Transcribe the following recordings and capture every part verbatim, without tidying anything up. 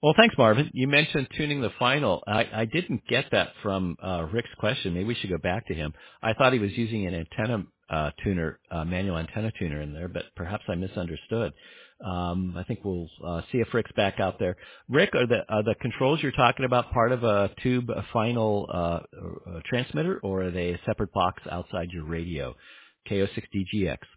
Well, thanks, Marvin. You mentioned tuning the final. I, I didn't get that from uh, Rick's question. Maybe we should go back to him. I thought he was using an antenna uh, tuner, uh, manual antenna tuner in there, but perhaps I misunderstood. Um, I think we'll uh, see if Rick's back out there. Rick, are the are the controls you're talking about part of a tube a final uh, uh, transmitter, or are they a separate box outside your radio? K O six D G X.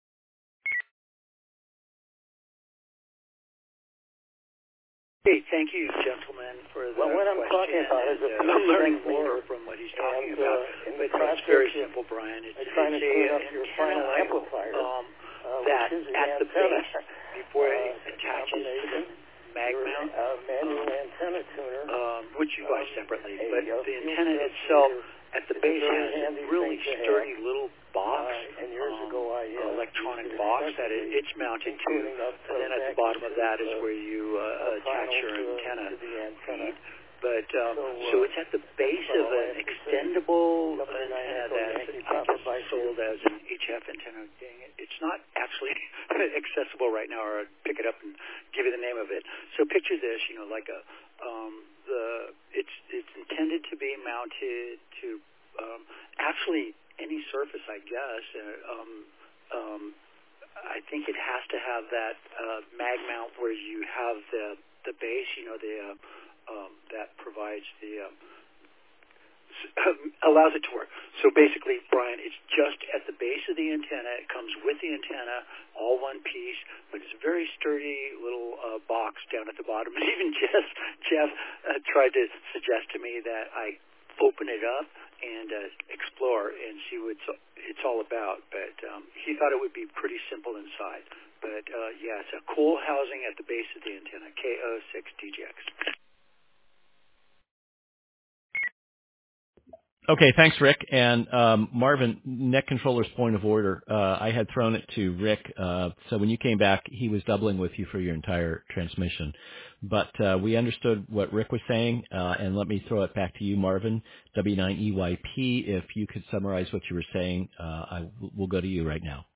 Hey, thank you, gentlemen, for the well, what question. I'm talking about is a uh, learning more from what he's talking and, about. Uh, but it's very simple, Brian. It's, it's trying to a, tune up an your antenna final amplifier um, uh, that which is at the antenna. base, before uh, it attaches to the mag your, mount, uh, manual um, antenna tuner, um, which you buy um, separately, a, but uh, the antenna itself at the base has a really sturdy have. little box, uh, and years um, ago I, uh, electronic box that it, it's mounted to, and then at the bottom of that is where you uh, attach your antenna feed. But um, so, uh, so it's at the base of an extendable antenna that's I guess sold as an H F antenna. Dang it, it's not actually accessible right now, or I'd pick it up and give you the name of it. So picture this, you know, like a um, the it's it's intended to be mounted to um, actually any surface, I guess. Uh, um, um, I think it has to have that uh, mag mount where you have the the base, you know, the uh, um, that provides the um, allows it to work. So basically, Brian, it's just at the base of the antenna. It comes with the antenna, all one piece, but it's a very sturdy little uh, box down at the bottom. And even Jeff, Jeff uh, tried to suggest to me that I open it up and uh, explore and see what it's, it's all about. But um, he thought it would be pretty simple inside. But uh, yeah, it's a cool housing at the base of the antenna, K O six D G X. Okay, thanks, Rick. And um, Marvin, Net Controller's point of order, uh, I had thrown it to Rick. Uh, so when you came back, he was doubling with you for your entire transmission. But uh, we understood what Rick was saying, uh, and let me throw it back to you, Marvin, W nine E Y P. If you could summarize what you were saying, uh, I, we'll go to you right now.